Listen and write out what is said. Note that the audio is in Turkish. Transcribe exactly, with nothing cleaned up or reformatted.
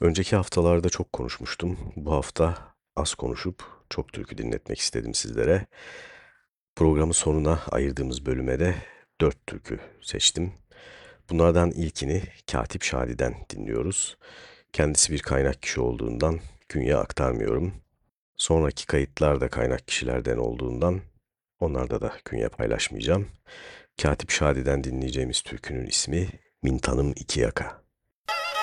Önceki haftalarda çok konuşmuştum. Bu hafta az konuşup çok türkü dinletmek istedim sizlere. Programın sonuna ayırdığımız bölüme de dört türkü seçtim. Bunlardan ilkini Katip Şadi'den dinliyoruz. Kendisi bir kaynak kişi olduğundan künye aktarmıyorum. Sonraki kayıtlar da kaynak kişilerden olduğundan onlarda da künye paylaşmayacağım. Katip Şadi'den dinleyeceğimiz türkünün ismi Mintanım İki Yaka.